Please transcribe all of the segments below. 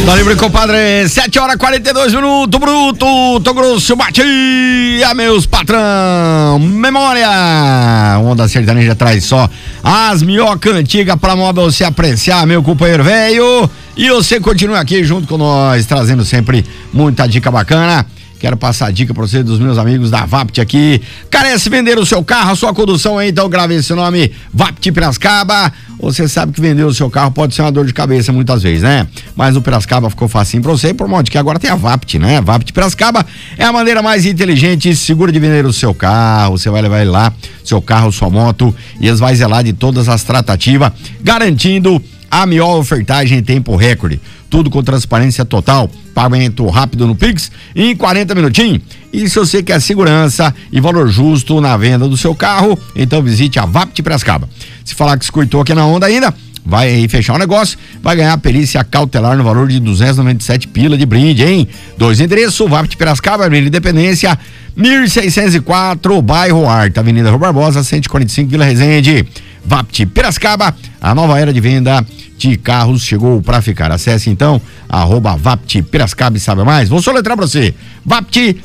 Tá livre, compadre. 7h42, bruto, tô grosso, batia, meus patrão. Memória. Onda Sertaneja traz só as minhocas antigas pra moda você apreciar, meu companheiro velho. E você continua aqui junto com nós, trazendo sempre muita dica bacana. Quero passar a dica pra você dos meus amigos da Vapt aqui. Carece vender o seu carro, a sua condução aí, então grave esse nome, Vapt Piracicaba. Você sabe que vender o seu carro pode ser uma dor de cabeça muitas vezes, né? Mas o Piracicaba ficou facinho pra você, por modo que agora tem a Vapt, né? Vapt Piracicaba é a maneira mais inteligente e segura de vender o seu carro. Você vai levar ele lá, seu carro, sua moto, e eles vão zelar de todas as tratativas, garantindo a melhor ofertagem em tempo recorde. Tudo com transparência total, pagamento rápido no Pix em 40 minutinhos. E se você quer segurança e valor justo na venda do seu carro, então visite a Vapt Piracicaba. Se falar que escutou aqui na onda ainda, vai aí fechar o negócio, vai ganhar a perícia cautelar no valor de 297 pila de brinde, hein? 2 endereços, Vapt Piracicaba, Avenida Independência, 1604, bairro Arte, Avenida Rua Barbosa, 145, Vila Resende. Vapt Piracicaba, a nova era de venda de carros chegou pra ficar. Acesse então @Vapt Piracicaba e saiba mais. Vou soletrar pra você: Vapt,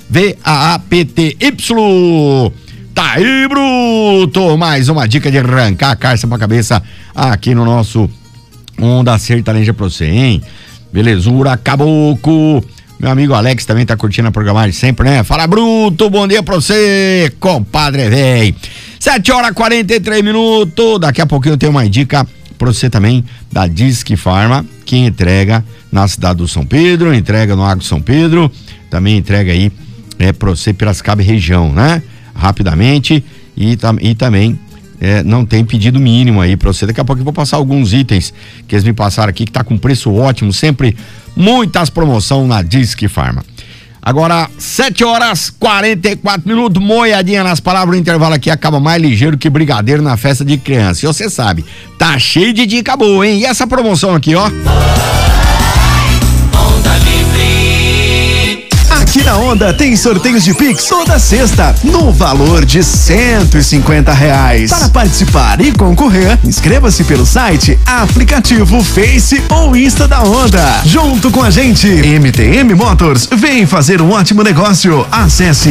VAAPTY. Tá aí, bruto! Mais uma dica de arrancar a carça pra cabeça aqui no nosso Onda Sertaneja pra você, hein? Belezura, caboclo. Meu amigo Alex também tá curtindo a programagem sempre, né? Fala, bruto, bom dia pra você, compadre velho. 7h43. Daqui a pouquinho eu tenho uma dica pra você também da Disque Farma, que entrega na cidade do São Pedro, entrega no Agro São Pedro, também entrega aí pra você Piracicaba e região, né? Rapidamente e também não tem pedido mínimo aí pra você. Daqui a pouco eu vou passar alguns itens que eles me passaram aqui, que tá com preço ótimo, sempre muitas promoções na Disque Farma. Agora, 7h44, moedinha nas palavras, o intervalo aqui acaba mais ligeiro que brigadeiro na festa de criança. E você sabe, tá cheio de dica boa, hein? E essa promoção aqui, ó. Onda Livre. Aqui na Onda tem sorteios de Pix toda sexta, no valor de R$150. Para participar e concorrer, inscreva-se pelo site, aplicativo, Face ou Insta da Onda. Junto com a gente, MTM Motors, vem fazer um ótimo negócio. Acesse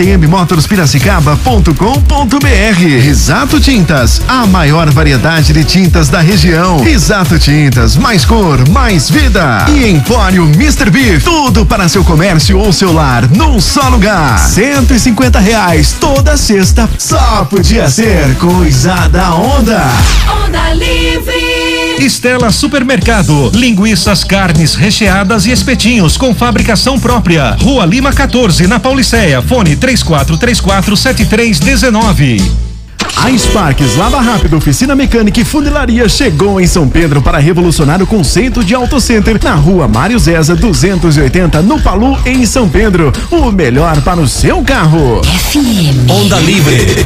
mtmmotorspiracicaba.com.br. Risato Tintas, a maior variedade de tintas da região. Risato Tintas, mais cor, mais vida. E Empório Mr. Beef, tudo para seu comércio ou seu lar num só lugar. R$150 toda sexta, só podia ser coisa da Onda. Onda Livre. Estela Supermercado, linguiças, carnes recheadas e espetinhos com fabricação própria. Rua Lima 14, na Pauliceia. Fone 3434-7319. A Sparks Lava Rápido, oficina mecânica e funilaria chegou em São Pedro para revolucionar o conceito de auto center na rua Mário Zeza 280, no Palu, em São Pedro. O melhor para o seu carro. FM. Onda Livre.